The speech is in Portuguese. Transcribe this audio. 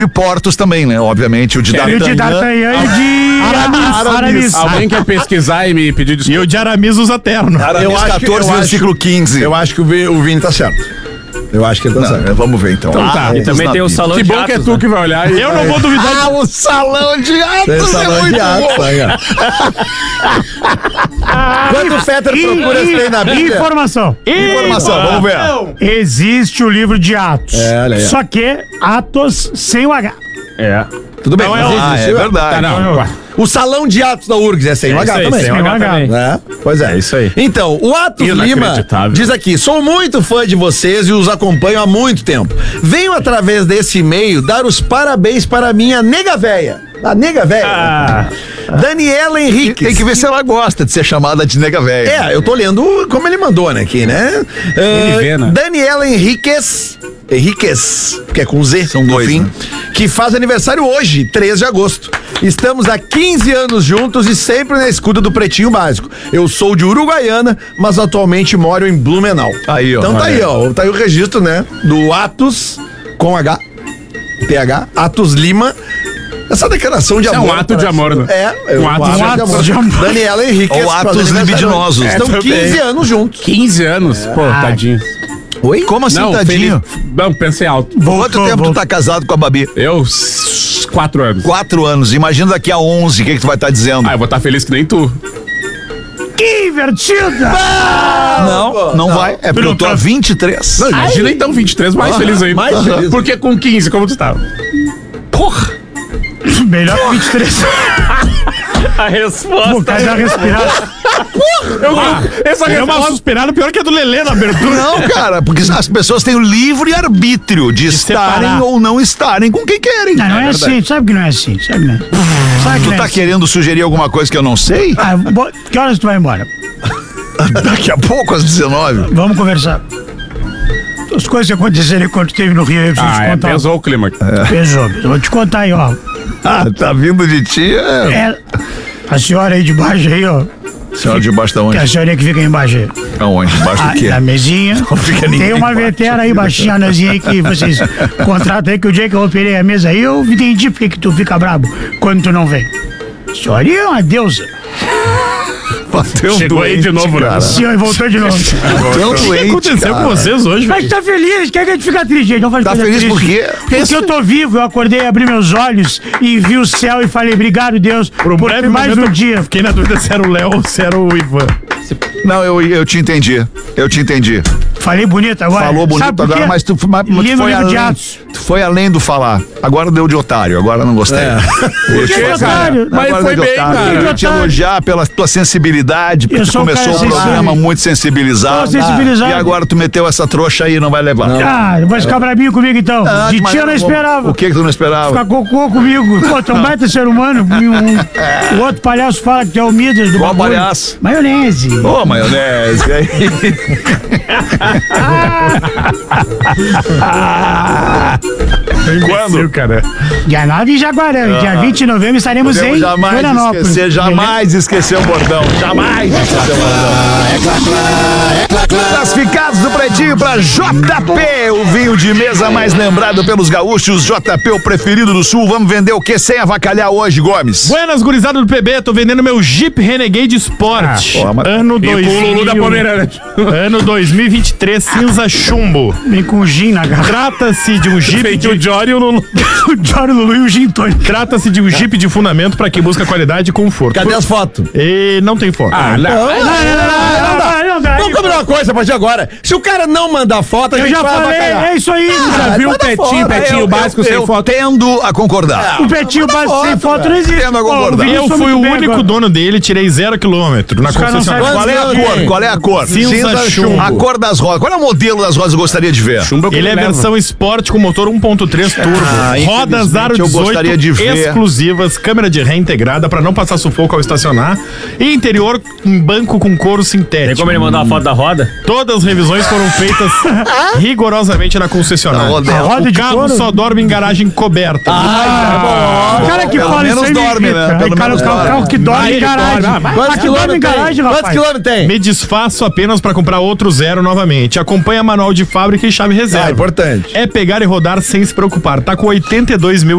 de Portos também, né? Obviamente, o de D'Artagnan. E o de D'Artagnan e de Aramis. Alguém quer pesquisar e me pedir desculpa? E o de Aramis usa terno. Aramis 14, versículo 15. Eu acho que o Vini tá certo. Eu acho que ele tá certo. Vamos ver, então. tá. E também tem o salão Que de bom atos, que é tu que vai olhar. Eu não vou duvidar. O salão de atos Tem salão de atos, tá, cara? Quando o Fetter procura isso aí na Bíblia? Informação. Vamos ver. Existe o livro de Atos. Olha aí. Só que Atos sem o H. Tudo bem, Não, mas existe, verdade. O salão de Atos da URGS é sem o H também. sem o H também. Pois é. isso aí. Então, o Atos Lima Inacreditável. diz aqui: sou muito fã de vocês e os acompanho há muito tempo. Venho através desse e-mail dar os parabéns para minha nega véia. A nega véia. Daniela Henrique. Tem que ver se ela gosta de ser chamada de nega velha. Eu tô lendo como ele mandou, né, aqui, né? vê, né? Daniela Henriquez, que é com Z. São dois, no fim, né? que faz aniversário hoje, 3 de agosto. Estamos há 15 anos juntos e sempre na escuta do Pretinho Básico. Eu sou de Uruguaiana, mas atualmente moro em Blumenau. Aí, ó. Então tá aí, ó. Tá aí o registro, né? Do Atos com H, TH, Atos Lima. Essa declaração de Isso é amor. um ato de amor, né? Um ato de amor. Daniela Henrique. Ou atos libidinosos. Estão 15 anos juntos. 15 anos. Pô, tadinho. Oi? Como assim, Não, tadinho? Não, pensei alto. Quanto tempo tu tá casado com a Babi? Eu, 4 anos. 4 anos. Imagina daqui a 11, o que tu vai estar dizendo? Eu vou estar feliz que nem tu. Que invertida! Não vai. É porque eu tô há 23. Não, imagina então, 23 mais feliz ainda. mais feliz. Porque com 15, como tu tava? Porra! Melhor que 23. A resposta. Pô, cara, já respirado. Essa É uma suspirada pior que a do Lelê na abertura. Não, cara, porque as pessoas têm o livre arbítrio de estarem separar. ou não estarem com quem querem. Não é assim, sabe que não é assim. Sabe que não é Tu assim. tá querendo sugerir alguma coisa que eu não sei? Que horas tu vai embora? Daqui a pouco, às 19. Vamos conversar. As coisas que aconteceram quando tu esteve no Rio, eu preciso te contar. Pesou o clima. Pesou. Eu vou te contar aí, ó. Tá vindo de ti, A senhora aí de baixo aí, ó. Senhora debaixo da Que onde? a senhora que fica aí embaixo aí. Aonde? Debaixo do quê? Na mesinha. fica ninguém Tem uma embaixo. vetera aí, baixinha, anazinha aí, que vocês contratam aí, que o dia que eu operei a mesa aí, eu entendi porque que tu fica brabo quando tu não vem. A senhora é uma deusa. Bateu Chegou aí de novo, né? cara. Senhor, voltou de novo. Bateu O que doente, aconteceu cara. com vocês hoje? Mas tá feliz, quer que a gente fica triste, não faz Tá coisa feliz triste. por quê? Porque eu tô vivo, eu acordei, abri meus olhos e vi o céu e falei, obrigado, Deus, por breve mais momento, um dia. Fiquei na dúvida se era o Léo ou se era o Ivan. Não, eu te entendi. Eu te entendi. Falei bonito agora. Falou bonito Sabe por quê? agora, mas tu Li no foi livro de além. Atos. Tu foi além do falar. Agora deu de otário, agora não gostei. Por que de otário? Mas Agora foi deu de bem, otário. cara. Eu queria te elogiar pela tua sensibilidade, porque Eu tu sou um começou cara o programa sensível. muito sensibilizado. Sou sensibilizado. E agora tu meteu essa trouxa aí e não vai levar. Vai ficar brabinho comigo então. De mas ti eu não esperava. O que tu não esperava? Ficar cocô comigo. Pô, tu é um baita ser humano. O outro palhaço fala que tu é o Midas do Qual bagulho. palhaço? Maionese. Ô, maionese. Aí. Quando? cara. Dia 9 em Jaguarão. Dia 20 de novembro estaremos em Florianópolis. Jamais esquecer o bordão. Jamais esquecer o bordão. Classificados do Pretinho pra JP, o vinho de mesa mais lembrado pelos gaúchos. JP, o preferido do Sul. Vamos vender o que sem avacalhar hoje, Gomes? Buenas, gurizada do PB, tô vendendo meu Jeep Renegade Sport. porra, mas- Ano E com o Lulu da 2000, Pomerânia. ano 2023, cinza chumbo. Vem com gin na garrafa. Trata-se de um Jeep Feito o de... Jory e o Lulu. O Jory, o Lulu e o gin tônico. Trata-se de um Jeep de fundamento pra quem busca qualidade e conforto. Cadê as fotos? E não tem foto. Não dá. Vamos combinar uma coisa a partir de agora. Se o cara não mandar foto, a Eu gente já vai falei, avacalhar. é isso aí. Já viu o Petinho básico sem eu foto? tendo a concordar. O Petinho básico sem foto não existe. Tendo a Pô, concordar. Vini Eu sou fui o muito bem único agora. dono dele, tirei 0 km na caras não concessionária. Qual é a cor? Qual é a cor? Cinza chumbo. A cor das rodas. Qual é o modelo das rodas que eu gostaria de ver? Ele é versão Sport com motor 1.3 turbo. Rodas aro infelizmente, eu 18 gostaria de ver. exclusivas, câmera de ré integrada pra não passar sufoco ao estacionar. E interior em banco com couro sintético. Tem como ele mandar uma foto da roda? Todas as revisões foram feitas rigorosamente na concessionária. A roda O de carro couro? só dorme em garagem coberta. O cara que Pelo fala isso menos aí me dorme, irrita. né? Aí, Pelo cara, menos o carro que dorme Aí em ele garagem. dorme. Quantos Aqui dorme em quilômetros garagem, tem? rapaz. Quantos quilômetros tem? Me desfaço apenas para comprar outro zero novamente. Acompanha manual de fábrica e chave reserva. Importante. É pegar e rodar sem se preocupar. Tá com 82 mil